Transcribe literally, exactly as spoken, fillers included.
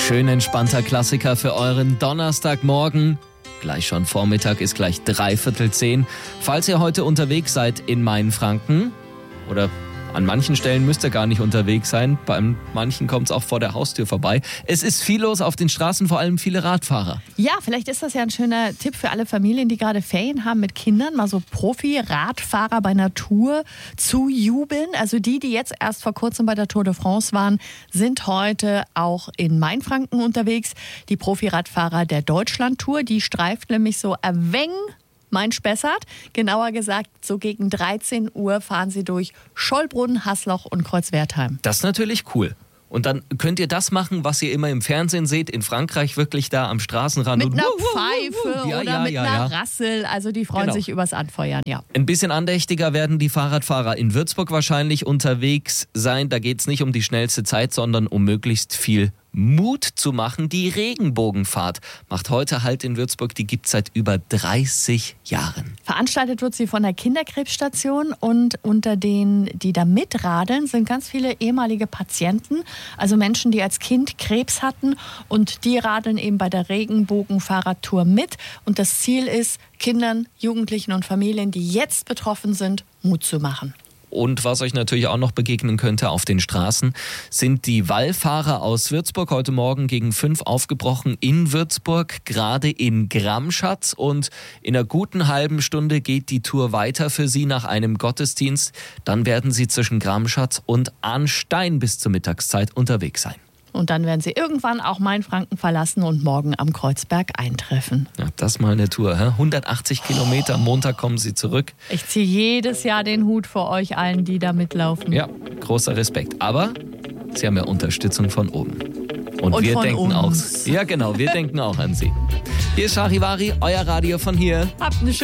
Schön entspannter Klassiker für euren Donnerstagmorgen. Gleich schon Vormittag ist gleich dreiviertel zehn. Falls ihr heute unterwegs seid in Mainfranken oder an manchen Stellen müsst ihr gar nicht unterwegs sein. Bei manchen kommt es auch vor der Haustür vorbei. Es ist viel los auf den Straßen, vor allem viele Radfahrer. Ja, vielleicht ist das ja ein schöner Tipp für alle Familien, die gerade Ferien haben mit Kindern, mal so Profi-Radfahrer bei einer Tour zu jubeln. Also die, die jetzt erst vor kurzem bei der Tour de France waren, sind heute auch in Mainfranken unterwegs. Die Profi-Radfahrer der Deutschland-Tour, die streift nämlich so ein wenig Main-Spessart. Genauer gesagt, so gegen dreizehn Uhr fahren sie durch Schollbrunn, Hasloch und Kreuzwertheim. Das ist natürlich cool. Und dann könnt ihr das machen, was ihr immer im Fernsehen seht, in Frankreich wirklich da am Straßenrand. Mit und einer wuh, wuh, Pfeife wuh, wuh. Ja, oder ja, mit ja, einer ja. Rassel. Also die freuen Genau. sich übers Anfeuern, ja. Ein bisschen andächtiger werden die Fahrradfahrer in Würzburg wahrscheinlich unterwegs sein. Da geht es nicht um die schnellste Zeit, sondern um möglichst viel Mut zu machen. Die Regenbogenfahrt macht heute Halt in Würzburg. Die gibt es seit über dreißig Jahren. Veranstaltet wird sie von der Kinderkrebsstation und unter denen, die da mitradeln, sind ganz viele ehemalige Patienten, also Menschen, die als Kind Krebs hatten und die radeln eben bei der Regenbogenfahrradtour mit und das Ziel ist, Kindern, Jugendlichen und Familien, die jetzt betroffen sind, Mut zu machen. Und was euch natürlich auch noch begegnen könnte auf den Straßen, sind die Wallfahrer aus Würzburg. Heute Morgen gegen fünf aufgebrochen in Würzburg, gerade in Gramschatz. Und in einer guten halben Stunde geht die Tour weiter für sie nach einem Gottesdienst. Dann werden sie zwischen Gramschatz und Arnstein bis zur Mittagszeit unterwegs sein. Und dann werden sie irgendwann auch Mainfranken verlassen und morgen am Kreuzberg eintreffen. Ja, das ist mal eine Tour. Hä? hundertachtzig Kilometer, am Montag kommen sie zurück. Ich ziehe jedes Jahr den Hut vor euch allen, die da mitlaufen. Ja, großer Respekt. Aber sie haben ja Unterstützung von oben. Und, Und wir von denken uns. auch. Ja, genau, wir denken auch an sie. Hier ist Charivari, euer Radio von hier. Habt eine schöne